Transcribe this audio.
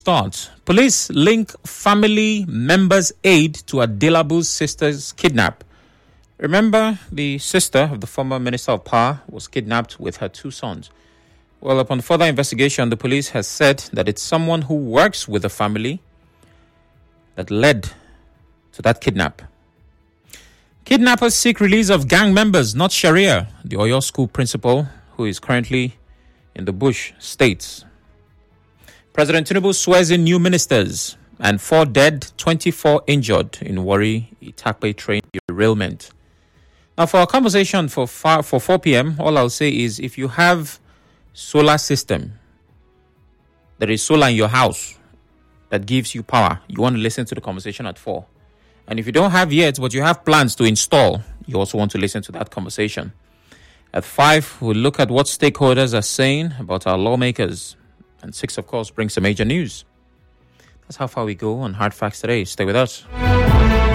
start. Police link family members' aid to Adelabu's sister's kidnap. Remember, the sister of the former Minister of Power was kidnapped with her 2 sons. Well, upon further investigation, the police has said that it's someone who works with the family that led to that kidnap. Kidnappers seek release of gang members, not Sharia, the Oyo school principal, who is currently in the bush, states. President Tinubu swears in new ministers and 4 dead, 24 injured in Warri Itakpe train derailment. Now, for our conversation for 4 p.m., all I'll say is if you have solar system, there is solar in your house that gives you power, you want to listen to the conversation at 4. And if you don't have yet, but you have plans to install, you also want to listen to that conversation. At 5, we'll look at what stakeholders are saying about our lawmakers. And 6, of course, brings some major news. That's how far we go on Hard Facts today. Stay with us.